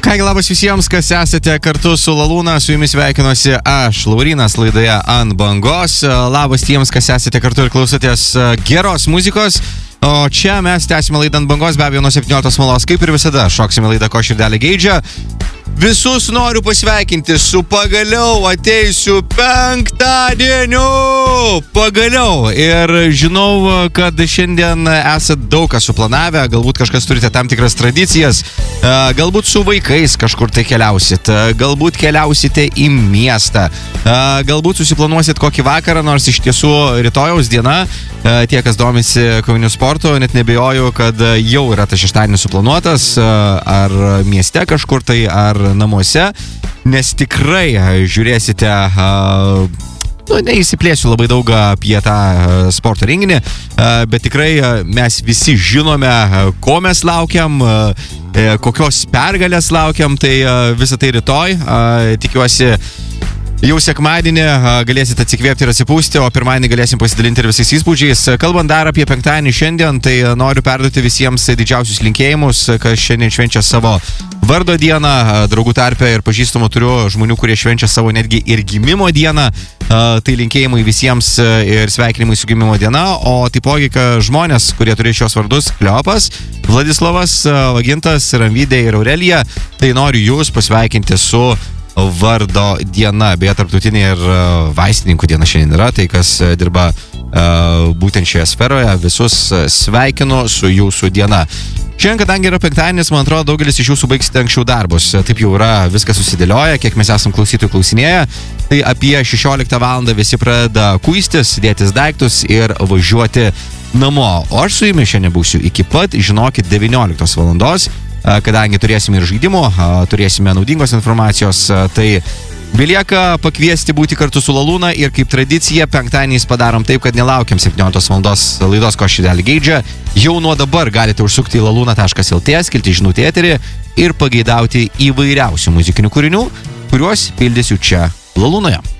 Kągi, labas visiems, kas esate kartu su Lalūna, su jumis sveikinuosi aš, Laurynas, laidoje Ant bangos. Labas tiems, kas esate kartu ir klausotės geros muzikos. O čia mes tęsime laidą Ant bangos, be abejo, nuo 17 valandos, kaip ir visada, šoksime laidą Ko širdelė geidžia. Visus noriu pasveikinti su pagaliau ateisiu penktadieniu. Pagaliau. Ir žinau, kad šiandien esat daug ką suplanavę, galbūt kažkas turite tam tikras tradicijas, galbūt su vaikais kažkur tai keliausit, galbūt keliausite į miestą, galbūt susiplanuosit kokį vakarą, nors iš tiesų rytojaus diena, tie, kas domisi koviniu sportu, net nebejoju, kad jau yra tas šeštadienis suplanuotas, ar mieste kažkur tai, ar namuose, nes tikrai žiūrėsite, neįsiplėsiu labai daug apie tą sporto renginį, bet tikrai mes visi žinome, ko mes laukiam, kokios pergalės laukiam, tai visą tai rytoj, tikiuosi, jau sekmadienį galėsite atsikvėpti ir atsipūsti, o pirmadienį galėsim pasidalinti ir visais įspūdžiais. Kalbant dar apie penktadienį šiandien, tai noriu perduoti visiems didžiausius linkėjimus, kas šiandien švenčia savo vardo dieną, draugų tarpe ir pažįstamų turiu žmonių, kurie švenčia savo netgi ir gimimo dieną. Tai linkėjimai visiems ir sveikinimai su gimimo diena, o taipogi žmonės, kurie turi šios vardus: Kleopas, Vladislavas, Vagintas, Ramvydė ir Aurelija, tai noriu jūs pasveikinti su vardo diena, beje, tarptautinė ir vaistininkų diena šiandien yra, tai kas dirba būtent šioje sferoje, visus sveikinu su jūsų diena. Šiandien, kadangi yra penktadienis, man atrodo, daugelis iš jūsų baigsite anksčiau darbus. Taip jau yra, viskas susidėlioja, kiek mes esam klausytojų klausinėję. Tai apie 16 valandą visi pradeda kuistis, dėtis daiktus ir važiuoti namo. O aš su jumis šiandien būsiu iki pat, žinokit, 19 valandos, kadangi turėsime ir žaidimų, turėsime naudingos informacijos, tai belieka pakviesti būti kartu su Lalūna ir kaip tradicija penktadieniais padarom taip, kad nelaukiam 17 valandos laidos Ko širdelė geidžia. Jau nuo dabar galite užsukti į laluna.lt, skilti žinutę eterį ir pageidauti įvairiausių muzikinių kūrinių, kuriuos pildysiu čia Lalūnoje.